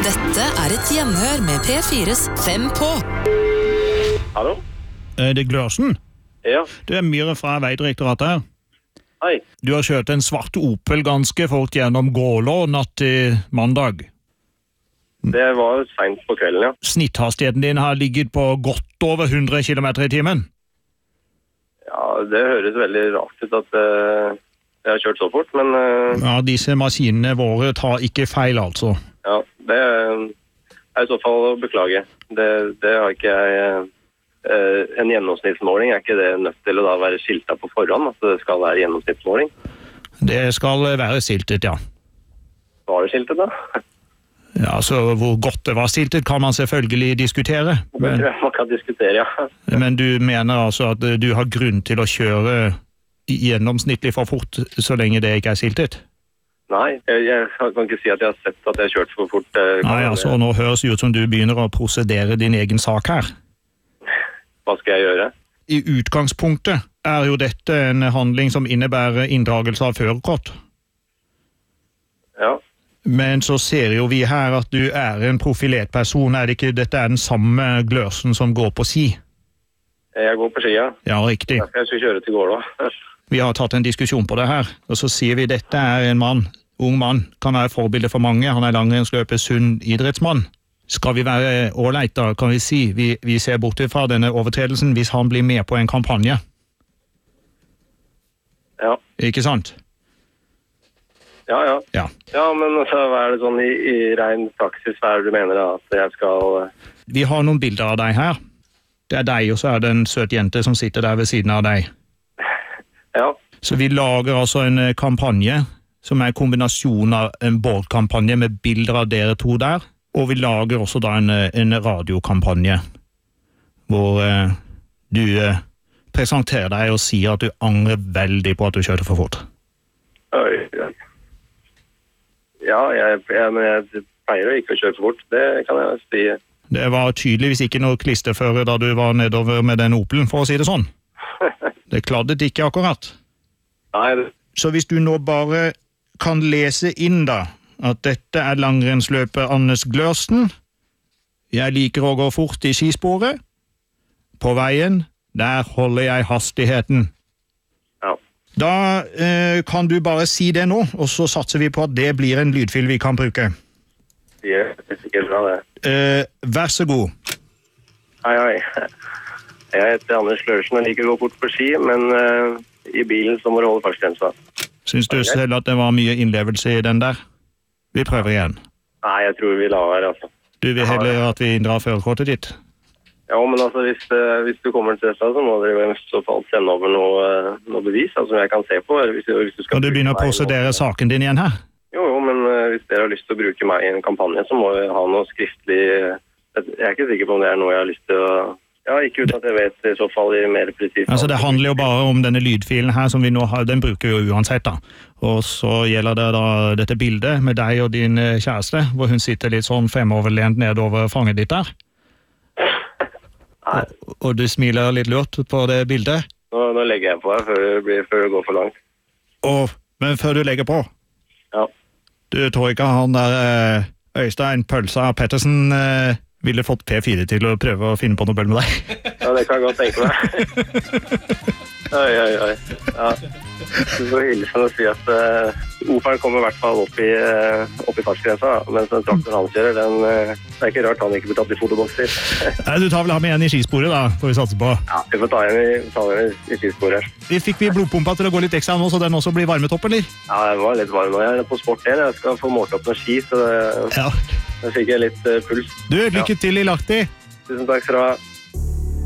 Dette et gjenhør med P4's 5 på. Hallo? Det Glørsen? Ja. Du Myhre fra Veidirektoratet her. Hei. Du har kjørt en svart Opel ganske fort gjennom Gålå natt til mandag. Det var sent på kvelden, ja. Snitthastigheten din har ligget på godt over 100 km i timen. Ja, det høres veldig rart ut at jeg har kjørt så fort, men... Ja, disse maskinene våre tar ikke feil, altså. Ja, det i så fall å beklage. Det har ikke jeg... En gjennomsnittsmåling, ikke det nødt til å da være skiltet på forhånd, at det skal være gjennomsnittsmåling? Det skal være siltet, ja. Var det skiltet da? Ja, så hvor godt det var siltet kan man selvfølgelig diskutere. Det tror jeg man kan diskutere, ja. Men du mener altså at du har grunn til å kjøre gjennomsnittlig for fort så lenge det ikke siltet? Nei, jeg kan ikke si at jeg har sett at jeg har kjørt for fort. Nei, altså nå høres det ut som du begynner å prosedere din egen sak her. Hva skal jeg gjøre? I utgangspunktet jo dette en handling som innebærer inndragelse av førerkort. Ja. Men så ser jo vi her at du en profilert person. Det ikke dette den samme Glørsen som går på ski? Jeg går på ski, ja. Ja, riktig. Jeg skal kjøre til Gålå. Vi har tatt en diskusjon på det her, og så sier vi dette en mann, ung mann, kan være forbilde for mange. Han langrennsløper, sunn idrettsmann. Skal vi være ålreit da, kan vi si. Vi ser bort fra denne overtredelsen hvis han blir med på en kampanje. Ja. Ikke sant? Ja. Ja. Ja, men så hva det sånn i ren praksis, hva det du mener da, at jeg skal... Vi har noen bilder av deg her. Det deg, og så det en søt jente som sitter der ved siden av deg. Ja. Så vi lager altså en kampanje, som en kombinasjon av en boardkampanje med bilder av dere to der, og vi lager også da en radiokampanje, hvor du presenterer deg og sier at du angrer veldig på at du kjørte for fort. Oi. Ja, jeg pleier å ikke kjøre for fort, det kan jeg si. Det var tydeligvis ikke noe klisterføre da du var nedover med den Opelen, for å si det sånn. Det kladdet ikke akkurat. Nei. Så hvis du nå bare kan lese inn da, at dette langrennsløper Anders Glørsen. Jeg liker å gå fort i skisporet. På veien, der holder jeg hastigheten. Ja. Da kan du bare si det nå, og så satser vi på at det blir en lydfil vi kan bruke. Det sikkert bra det. Vær så god. Hei. Jeg heter Anders Glørsen og liker å gå fort på ski, men i bilen så må du holde fartsgrensa. Syns du selv at det var mye innlevelse i den der? Vi prøver igjen. Nei, jeg tror vi lar være, altså. Du vil heller at vi inndrar førerkortet ditt? Ja, men altså, hvis du kommer til dette, så må dere i så fall sende over noe bevis, altså, som jeg kan se på. Hvis du skal kan du begynne å prosedere saken din igjen her? Jo, men hvis dere har lyst til å bruke meg i en kampanje, så må vi ha noe skriftlig... Jeg ikke sikker på om det noe jeg har lyst til å... Ja, ikke uten at jeg vet i så fall i mer precis. Altså det handler jo bare om denne lydfilen her som vi nå har, den bruker vi jo uansett da. Og så gjelder det da dette bildet med deg og din kjæreste, hvor hun sitter litt sånn fremoverlent nedover fanget ditt der. Og du smiler litt lurt på det bildet. Nå legger jeg på her før det går for langt. Men før du legger på? Ja. Du tror ikke han der Øystein Pølsa Pettersen... ville fått P4 til å prøve å finne på noe bøll med deg. Ja, det kan jeg godt tenke meg. Oi. Ja. Du får hilse og si at Opelen kommer i hvert fall opp i fartsgrensa, mens den traktoren han kjører, det ikke rart han ikke blir tatt i fotobokser. Nei, du tar vel ham igjen i skisporet da, får vi satse på. Ja, vi får ta igjen i skisporet. Fikk vi blodpumpa til å gå litt ekstra nå, så den også blir varmet opp, eller? Ja, den var litt varm nå. Jeg på sport igjen, jeg skal få målt opp noen ski, så det fikk jeg litt puls. Du, lykke til i Lahti. Tusen takk skal du ha.